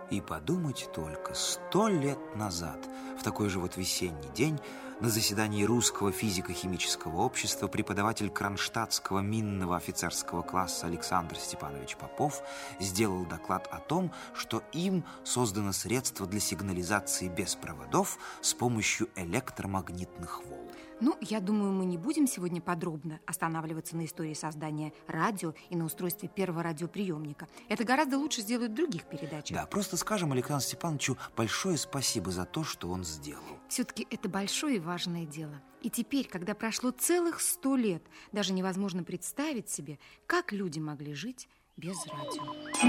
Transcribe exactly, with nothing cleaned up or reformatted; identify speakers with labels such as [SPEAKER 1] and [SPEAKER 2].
[SPEAKER 1] И подумать только, сто лет назад, в такой же вот весенний день, на заседании Русского физико-химического общества преподаватель кронштадтского минного офицерского класса Александр Степанович Попов сделал доклад о том, что им создано средство для сигнализации без проводов с помощью электромагнитных волн.
[SPEAKER 2] Ну, я думаю, мы не будем сегодня подробно останавливаться на истории создания радио и на устройстве первого радиоприемника. Это гораздо лучше сделают в других передачах.
[SPEAKER 1] Да, просто скажем Александру Степановичу большое спасибо за то, что он сделал.
[SPEAKER 2] Все-таки это большое и важное дело. И теперь, когда прошло целых сто лет, даже невозможно представить себе, как люди могли жить без радио.